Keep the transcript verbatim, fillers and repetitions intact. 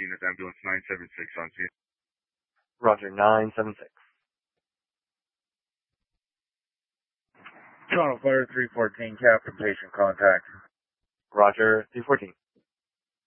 fourteen, that's ambulance nine seven six on scene. Roger, nine seven six. Toronto Fire three fourteen, Captain, patient contact. Roger, three fourteen.